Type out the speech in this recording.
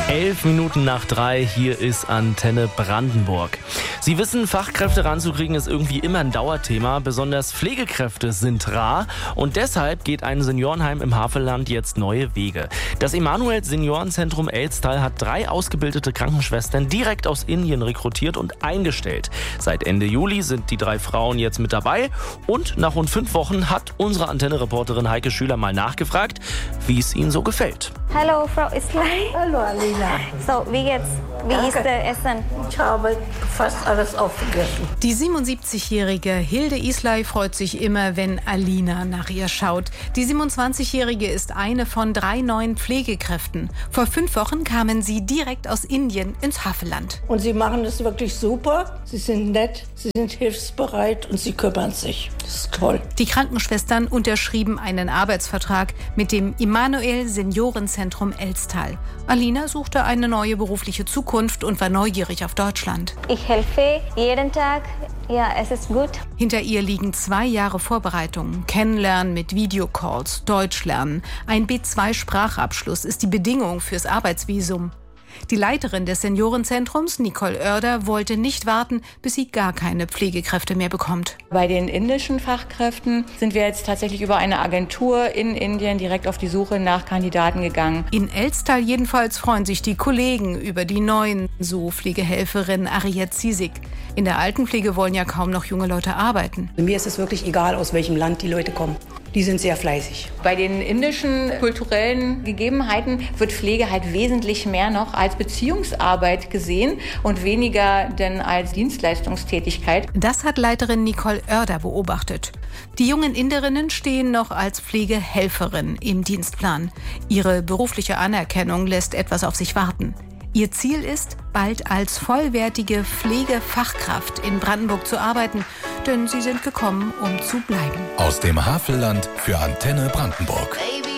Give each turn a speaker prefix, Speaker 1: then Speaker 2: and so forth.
Speaker 1: 11:11 hier ist Antenne Brandenburg. Sie wissen, Fachkräfte ranzukriegen ist irgendwie immer ein Dauerthema. Besonders Pflegekräfte sind rar und deshalb geht ein Seniorenheim im Havelland jetzt neue Wege. Das Emanuel Seniorenzentrum Elztal hat 3 ausgebildete Krankenschwestern direkt aus Indien rekrutiert und eingestellt. Seit Ende Juli sind die 3 Frauen jetzt mit dabei und nach rund 5 Wochen hat unsere Antenne-Reporterin Heike Schüler mal nachgefragt, wie es ihnen so gefällt.
Speaker 2: Hallo, Frau Islay.
Speaker 3: Hallo, Alina.
Speaker 2: So, wie geht's? Wie ist der Essen?
Speaker 3: Ich habe fast alles aufgegessen.
Speaker 4: Die 77-jährige Hilde Islay freut sich immer, wenn Alina nach ihr schaut. Die 27-jährige ist eine von 3 neuen Pflegekräften. Vor 5 Wochen kamen sie direkt aus Indien ins Havelland.
Speaker 3: Und sie machen es wirklich super. Sie sind nett, sie sind hilfsbereit und sie kümmern sich. Das ist toll.
Speaker 4: Die Krankenschwestern unterschrieben einen Arbeitsvertrag mit dem Emanuel Seniorenzentrum Elztal. Alina suchte eine neue berufliche Zukunft und war neugierig auf Deutschland.
Speaker 2: Ich helfe jeden Tag. Ja, es ist gut.
Speaker 4: Hinter ihr liegen 2 Jahre Vorbereitung, Kennenlernen mit Videocalls, Deutsch lernen. Ein B2-Sprachabschluss ist die Bedingung fürs Arbeitsvisum. Die Leiterin des Seniorenzentrums, Nicole Oerder, wollte nicht warten, bis sie gar keine Pflegekräfte mehr bekommt.
Speaker 5: Bei den indischen Fachkräften sind wir jetzt tatsächlich über eine Agentur in Indien direkt auf die Suche nach Kandidaten gegangen.
Speaker 4: In Elztal jedenfalls freuen sich die Kollegen über die neuen, so Pflegehelferin Ariet Ziesig. In der Altenpflege wollen ja kaum noch junge Leute arbeiten.
Speaker 6: Mir ist es wirklich egal, aus welchem Land die Leute kommen. Die sind sehr fleißig.
Speaker 5: Bei den indischen kulturellen Gegebenheiten wird Pflege halt wesentlich mehr noch als Beziehungsarbeit gesehen und weniger denn als Dienstleistungstätigkeit.
Speaker 4: Das hat Leiterin Nicole Oerder beobachtet. Die jungen Inderinnen stehen noch als Pflegehelferin im Dienstplan. Ihre berufliche Anerkennung lässt etwas auf sich warten. Ihr Ziel ist, bald als vollwertige Pflegefachkraft in Brandenburg zu arbeiten, denn sie sind gekommen, um zu bleiben.
Speaker 7: Aus dem Havelland für Antenne Brandenburg.
Speaker 8: Baby.